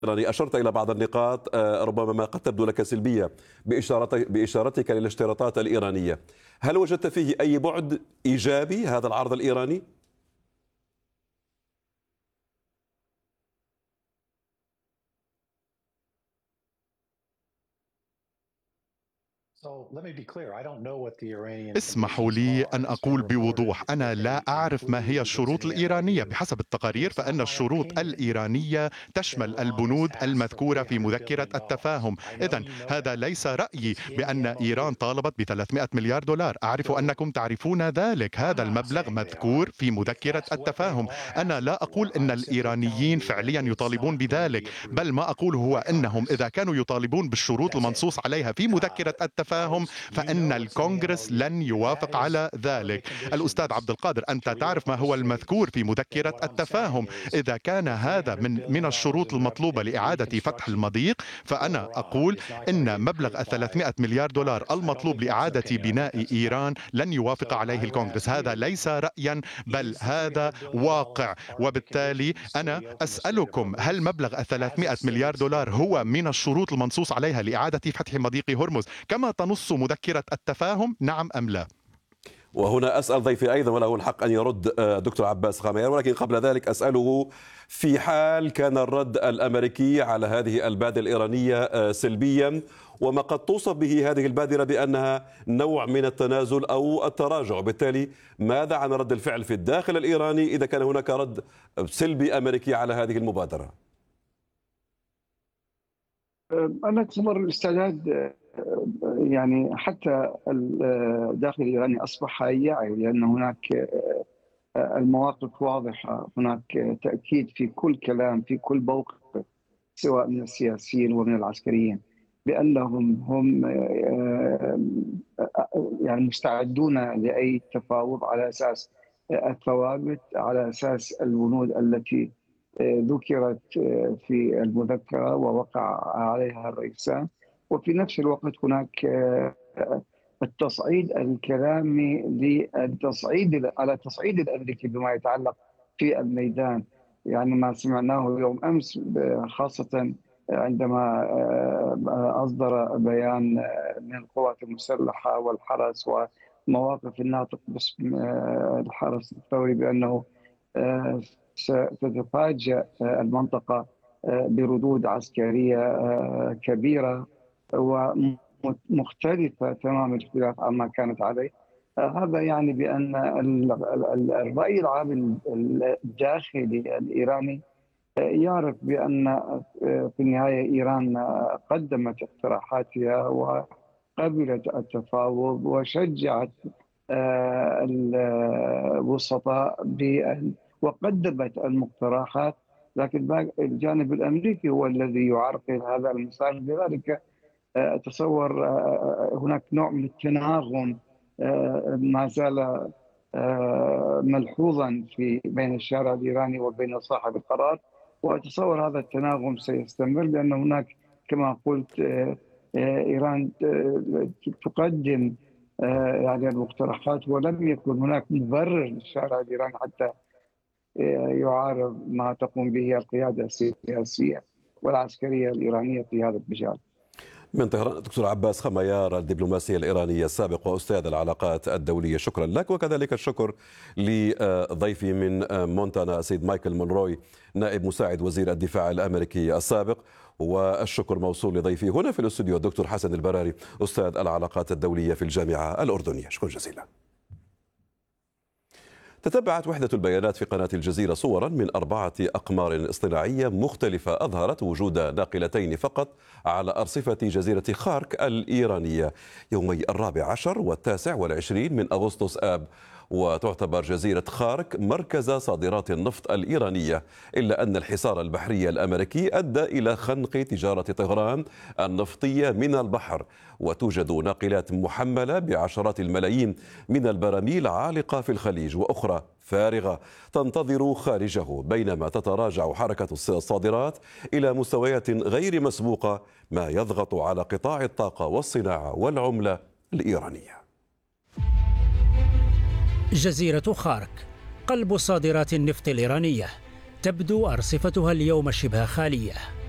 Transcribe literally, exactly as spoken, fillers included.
الإيراني. أشرت إلى بعض النقاط آه، ربما ما قد تبدو لك سلبية بإشارتك بإشارتك للاشتراطات الإيرانية. هل وجدت فيه أي بعد إيجابي هذا العرض الإيراني؟ اسمحوا لي أن أقول بوضوح، أنا لا أعرف ما هي الشروط الإيرانية. بحسب التقارير فإن الشروط الإيرانية تشمل البنود المذكورة في مذكرة التفاهم. إذن هذا ليس رأيي بأن إيران طالبت ب ثلاثمائة مليار دولار. أعرف أنكم تعرفون ذلك، هذا المبلغ مذكور في مذكرة التفاهم. أنا لا أقول أن الإيرانيين فعليا يطالبون بذلك، بل ما أقول هو أنهم إذا كانوا يطالبون بالشروط المنصوص عليها في مذكرة التفاهم فإن الكونغرس لن يوافق على ذلك. الأستاذ عبد القادر، أنت تعرف ما هو المذكور في مذكرة التفاهم. إذا كان هذا من من الشروط المطلوبة لإعادة فتح المضيق، فأنا أقول إن مبلغ ثلاثمائة مليار دولار المطلوب لإعادة بناء إيران لن يوافق عليه الكونغرس. هذا ليس رأيا بل هذا واقع، وبالتالي أنا أسألكم، هل مبلغ ثلاثمائة مليار دولار هو من الشروط المنصوص عليها لإعادة فتح مضيق هرمز كما تنص مذكرة التفاهم، نعم أم لا؟ وهنا أسأل ضيفي أيضا وله الحق أن يرد دكتور عباس خميار، ولكن قبل ذلك أسأله في حال كان الرد الأمريكي على هذه البادرة الإيرانية سلبيا، وما قد توصف به هذه البادرة بأنها نوع من التنازل أو التراجع، بالتالي ماذا عن رد الفعل في الداخل الإيراني إذا كان هناك رد سلبي أمريكي على هذه المبادرة؟ أنا أتصور الاستعداد، يعني حتى الداخل الإيراني أصبح يعي، لأن هناك المواقف واضحة، هناك تأكيد في كل كلام في كل موقف سواء من السياسيين ومن العسكريين بأنهم هم يعني مستعدون لأي تفاوض على أساس الثوابت، على أساس البنود التي ذكرت في المذكرة ووقع عليها الرئيسان. وفي نفس الوقت هناك التصعيد الكلامي للتصعيد على التصعيد الأمريكي بما يتعلق في الميدان، يعني ما سمعناه يوم أمس خاصة عندما أصدر بيان من القوات المسلحة والحرس ومواقف الناطق باسم الحرس الثوري بأنه ستتفاجأ المنطقة بردود عسكرية كبيرة ومختلفة تمام الاختلاف عما كانت عليه. هذا يعني بأن الرأي العام الداخلي الإيراني يعرف بأن في النهاية إيران قدمت اقتراحاتها وقبلت التفاوض وشجعت الوسطاء وقدمت المقترحات، لكن الجانب الأمريكي هو الذي يعرقل هذا المسار. لذلك أتصور هناك نوع من التناغم ما زال ملحوظا في بين الشارع الإيراني وبين صاحب القرار، وأتصور هذا التناغم سيستمر، لأن هناك كما قلت إيران تقدم يعني المقترحات، ولم يكن هناك مبرر للشارع الإيراني حتى يعارض ما تقوم به القيادة السياسية والعسكرية الإيرانية في هذا المجال. من طهران دكتور عباس خميار، الدبلوماسي الإيراني السابق وأستاذ العلاقات الدولية، شكرا لك. وكذلك الشكر لضيفي من مونتانا سيد مايكل مونروي، نائب مساعد وزير الدفاع الأمريكي السابق، والشكر موصول لضيفي هنا في الاستوديو الدكتور حسن البراري، أستاذ العلاقات الدولية في الجامعة الأردنية. شكرا جزيلا. تتبعت وحدة البيانات في قناة الجزيرة صورا من أربعة أقمار اصطناعية مختلفة أظهرت وجود ناقلتين فقط على أرصفة جزيرة خارك الإيرانية يومي الرابع عشر والتاسع والعشرين من أغسطس آب. وتعتبر جزيرة خارك مركز صادرات النفط الإيرانية، إلا أن الحصار البحري الأمريكي أدى إلى خنق تجارة طهران النفطية من البحر، وتوجد ناقلات محملة بعشرات الملايين من البراميل عالقة في الخليج وأخرى فارغة تنتظر خارجه، بينما تتراجع حركة الصادرات إلى مستويات غير مسبوقة، ما يضغط على قطاع الطاقة والصناعة والعملة الإيرانية. جزيرة خارك قلب صادرات النفط الإيرانية، تبدو أرصفتها اليوم شبه خالية.